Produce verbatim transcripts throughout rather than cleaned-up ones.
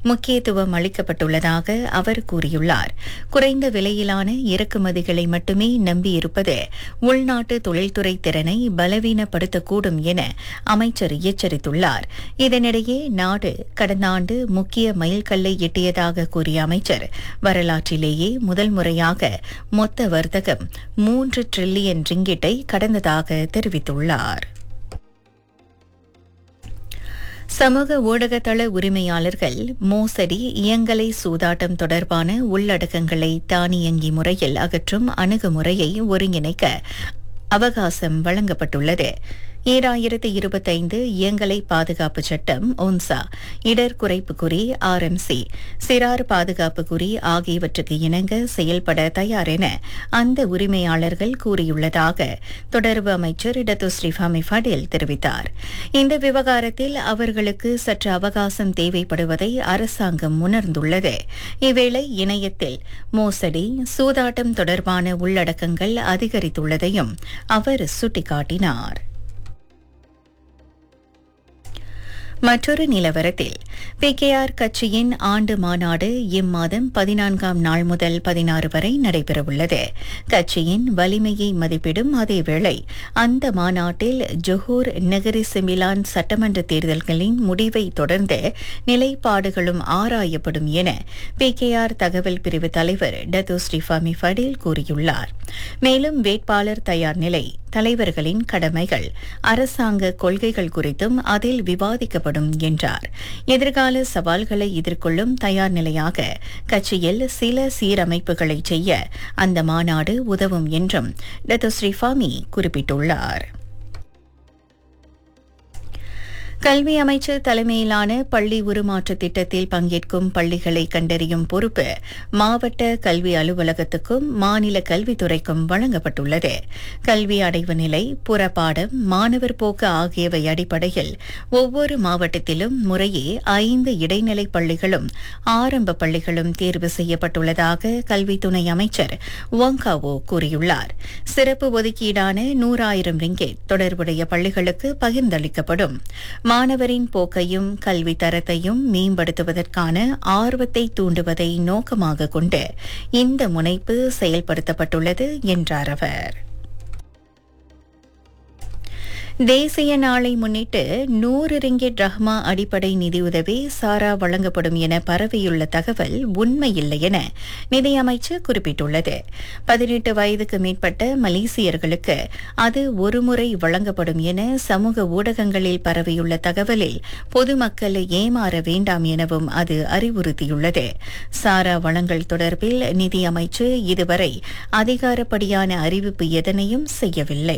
முக்கியத்துவம் அளிக்கப்பட்டுள்ளதாக அவர் கூறியுள்ளார். குறைந்த விலையிலான இறக்குமதிகளை மட்டுமே நம்பியிருப்பது உள்நாட்டு தொழில்துறை திறனை பலவீனப்படுத்தக்கூடும் என அமைச்சர் எச்சரித்துள்ளார். இதனிடையே நாடு கடந்த ஆண்டு முக்கிய மைல்கல்லை எட்டியதாக கூறிய அமைச்சர், வரலாற்றிலேயே முதல் முறையாக மொத்த வர்த்தகம் மூன்று டிரில்லியன் ரிங்கிட்டை கடந்ததாக தெரிவித்துள்ளார். சமூக ஊடகத்தள உரிமையாளர்கள் மோசடி, இயங்கலை சூதாட்டம் தொடர்பான உள்ளடக்கங்களை தானியங்கி முறையில் அகற்றும் அணுகுமுறையை ஒருங்கிணைக்க அவகாசம் வழங்கப்பட்டுள்ளது. ஈராயிரத்து இருபத்தைந்து இயங்கலை பாதுகாப்பு சட்டம், ஒன்சா, இடர் குறைப்பு குறி, ஆர்எம்சி, சிறார் பாதுகாப்பு குறி ஆகியவற்றுக்கு இணங்க செயல்பட தயார் என அந்த உரிமையாளர்கள் கூறியுள்ளதாக தொடர்பு அமைச்சர் டத்துஸ்ரீ ஃபமி ஃபடேல் தெரிவித்தார். இந்த விவகாரத்தில் அவர்களுக்கு சற்று அவகாசம் தேவைப்படுவதை அரசாங்கம் உணர்ந்துள்ளது. இவ்வேளை இணையத்தில் மோசடி, சூதாட்டம் தொடர்பான உள்ளடக்கங்கள் அதிகரித்துள்ளதையும் அவர் சுட்டிக்காட்டினார். மற்றொரு நிலவரத்தில் பிகேஆர் கட்சியின் ஆண்டு மாநாடு இம்மாதம் பதினான்காம் நாள் முதல் பதினாறு வரை நடைபெறவுள்ளது. கட்சியின் வலிமையை மதிப்பிடும் அதேவேளை அந்த மாநாட்டில் ஜொஹூர் நெகிரி சிமிலான் சட்டமன்ற தேர்தல்களின் முடிவை தொடர்ந்து நிலைப்பாடுகளும் ஆராயப்படும் என பிகேஆர் தகவல் பிரிவு தலைவர் டத்துஸ்ரீ ஃபமி ஃபடேல் கூறியுள்ளார். மேலும் வேட்பாளர் தயார் நிலை, தலைவர்களின் கடமைகள், அரசாங்க கொள்கைகள் குறித்தும் அதில் விவாதிக்கப்படும் என்றார். எதிர்கால சவால்களை எதிர்கொள்ளும் தயார் நிலையாக கட்சியில் சில சீரமைப்புகளை செய்ய அந்த மாநாடு உதவும் என்றும் டத்துஸ்ரீ ஃபமி குறிப்பிட்டுள்ளார். கல்வி அமைச்சர் தலைமையிலான பள்ளி உருமாற்ற திட்டத்தில் பங்கேற்கும் பள்ளிகளை கண்டறியும் பொறுப்பு மாவட்ட கல்வி அலுவலகத்துக்கும் மாநில கல்வித்துறைக்கும் வழங்கப்பட்டுள்ளது. கல்வி அடைவு நிலை, புறப்பாடம், மாணவர் போக்கு ஆகியவை அடிப்படையில் ஒவ்வொரு மாவட்டத்திலும் முறையே ஐந்து இடைநிலை பள்ளிகளும் ஆரம்ப பள்ளிகளும் தேர்வு செய்யப்பட்டுள்ளதாக கல்வி துணை அமைச்சர் வங்காவோ கூறியுள்ளார். சிறப்பு ஒதுக்கீடான நூறாயிரம் ரிங்கெட் தொடர்புடைய பள்ளிகளுக்கு பகிர்ந்தளிக்கப்படும். மாணவரின் போக்கையும் கல்வி தரத்தையும் மேம்படுத்துவதற்கான ஆர்வத்தை தூண்டுவதை நோக்கமாக கொண்டு இந்த முனைப்பு செயல்படுத்தப்பட்டுள்ளது என்றார் அவர். தேசிய நாளை முன்னிட்டு நூறு ரிங்கெட் ரஹ்மா அடிப்படை நிதியுதவி சாரா வழங்கப்படும் என பரவியுள்ள தகவல் உண்மையில்லை என நிதியமைச்சர் குறிப்பிட்டுள்ளது. பதினெட்டு வயதுக்கு மேற்பட்ட மலேசியர்களுக்கு அது ஒருமுறை வழங்கப்படும் என சமூக ஊடகங்களில் பரவியுள்ள தகவலில் பொதுமக்களை ஏமாற வேண்டாம் எனவும் அது அறிவுறுத்தியுள்ளது. சாரா வழங்கல் தொடர்பில் நிதியமைச்சர் இதுவரை அதிகாரப்படியான அறிவிப்பு எதனையும் செய்யவில்லை.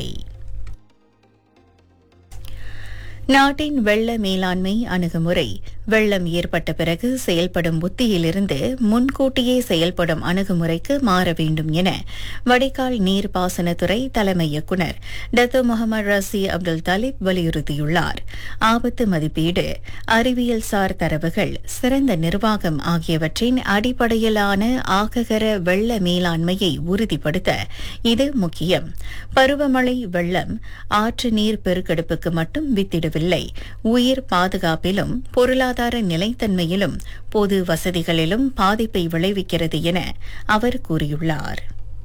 நாட்டின் வெள்ள மேலாண்மை அணுகுமுறை வெள்ளம் ஏற்பட்ட பிறகு செயல்படும் உத்தியிலிருந்து முன்கூட்டியே செயல்படும் அணுகுமுறைக்கு மாற வேண்டும் என வடிகால் நீர்ப்பாசனத்துறை தலைமை இயக்குநர் டத்து முகமது ரசி அப்துல் தாலிப் வலியுறுத்தியுள்ளார். ஆபத்து மதிப்பீடு, அறிவியல் சார் தரவுகள், சிறந்த நிர்வாகம் ஆகியவற்றின் அடிப்படையிலான ஆககர வெள்ள மேலாண்மையை உறுதிப்படுத்த இது முக்கியம். பருவமழை வெள்ளம் ஆற்று நீர் பெருக்கெடுப்புக்கு மட்டும் வித்திடவில்லை, உயிர் பாதுகாப்பிலும் பொருளாதார நிலைத்தன்மையிலும் பொது வசதிகளிலும் பாதிப்பை விளைவிக்கிறது என அவர் கூறியுள்ளார்.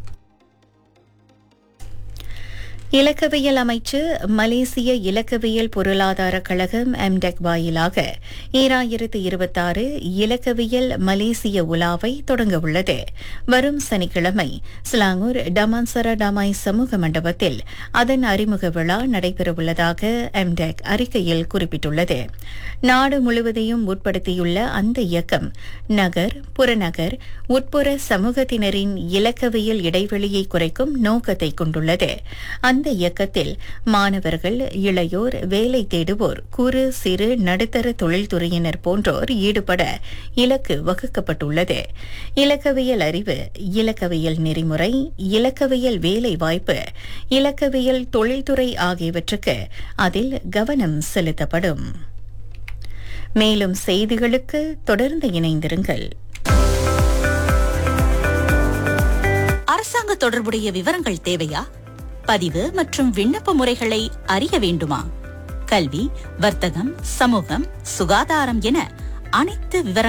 இலக்கவியல் அமைச்சு மலேசிய இலக்கவியல் பொருளாதார கழகம் எம்டெக் வாயிலாக ஈராயிரத்து இருபத்தாறு இலக்கவியல் மலேசிய உலாவை தொடங்க உள்ளது. வரும் சனிக்கிழமை ஸ்லாங்கூர் டமான்சரா டமாய் சமூக மண்டபத்தில் அதன் அறிமுக விழா நடைபெறவுள்ளதாக எம்டெக் அறிக்கையில் குறிப்பிட்டுள்ளது. நாடு முழுவதையும் உட்படுத்தியுள்ள அந்த இயக்கம் நகர், புறநகர், உட்புற சமூகத்தினரின் இலக்கவியல் இடைவெளியை குறைக்கும் நோக்கத்தை கொண்டுள்ளது. அந்த இயக்கத்தில் மாணவர்கள், இளையோர், வேலை தேடுவோர், குறு சிறு நடுத்தர தொழில்துறையினர் போன்றோர் ஈடுபட இலக்கு வகுக்கப்பட்டுள்ளது. இலக்கவியல் அறிவு, இலக்கவியல் நெறிமுறை, இலக்கவியல் வேலை வாய்ப்பு, இலக்கவியல் தொழில்துறை ஆகியவற்றுக்கு அதில் கவனம் செலுத்தப்படும். மேலும் செய்திகளுக்கு தொடர்ந்து இணைந்திருங்கள். அரசாங்க தொடர்புடைய விவரங்கள் தேவையா? பதிவு மற்றும் விண்ணப்ப முறைகளை அறிய வேண்டுமா? கல்வி, வர்த்தகம், சமூகம், சுகாதாரம் என அனைத்து விவரங்கள்